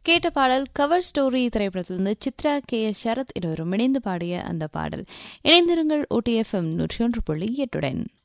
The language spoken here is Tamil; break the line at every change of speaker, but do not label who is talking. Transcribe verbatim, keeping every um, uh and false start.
கேட்ட பாடல் கவர் ஸ்டோரி திரைப்படத்திலிருந்து சித்ரா கே எஸ் சரத் இருவரும் இணைந்து பாடிய அந்த பாடல். இணைந்திருங்கள் ஓடிஎஃப்எம் நூற்றி ஒன்று புள்ளி எட்டுடன்.